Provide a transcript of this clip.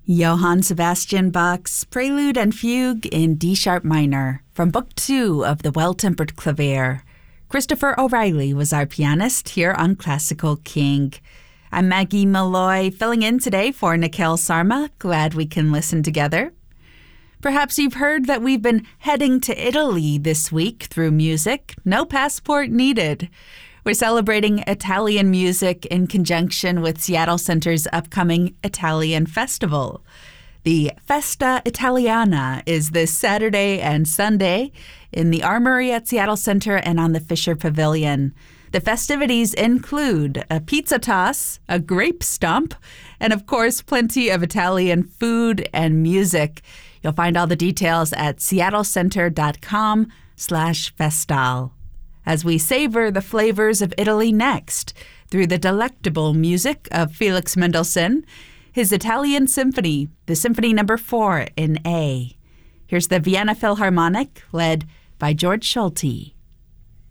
Johann Sebastian Bach's Prelude and Fugue in D-sharp minor from Book 2 of the Well-Tempered Clavier. Christopher O'Reilly was our pianist here on Classical King. I'm Maggie Malloy, filling in today for Nikhil Sarma. Glad we can listen together. Perhaps you've heard that we've been heading to Italy this week through music. No passport needed. We're celebrating Italian music in conjunction with Seattle Center's upcoming Italian Festival. The Festa Italiana is this Saturday and Sunday in the Armory at Seattle Center and on the Fisher Pavilion. The festivities include a pizza toss, a grape stomp, and of course, plenty of Italian food and music. You'll find all the details at seattlecenter.com/festal. As we savor the flavors of Italy next through the delectable music of Felix Mendelssohn, his Italian Symphony, the Symphony No. 4 in A. Here's the Vienna Philharmonic, led by George Solti.